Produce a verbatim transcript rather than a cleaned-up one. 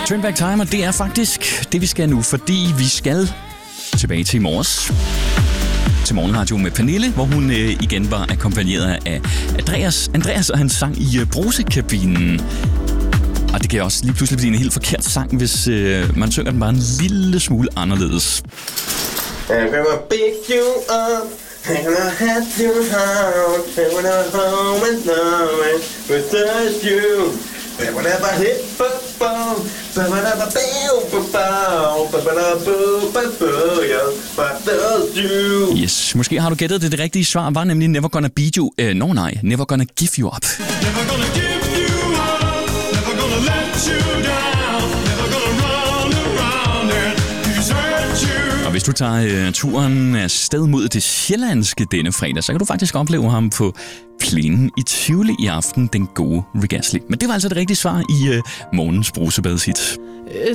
Turn Back Time, og det er faktisk det, vi skal nu, fordi vi skal tilbage til i morges. Til morgenradio med Pernille, hvor hun øh, igen var akkompagneret af Andreas. Andreas og han sang i øh, brusekabinen. Og det kan også lige pludselig blive en helt forkert sang, hvis øh, man synger den bare en lille smule anderledes. I'm gonna pick you up, I'm gonna have you home, I'm gonna home and knowing without you. But whenever I hit football, but whenever I feel football, but whenever I boo, but boo, yeah, but does you. Yes, måske har du gættet det. Det rigtige svar var nemlig Never Gonna Beat You. Uh, no, nej, Never Gonna Give You Up. Never gonna give you up, never gonna let you down, never gonna run around and desert you. Og hvis du tager uh, turen afsted mod det sjællandske denne fredag, så kan du faktisk opleve ham på plænen i Tivoli i aften, den gode Rick Astley. Men det var altså det rigtige svar i uh, morgens brusebadshit.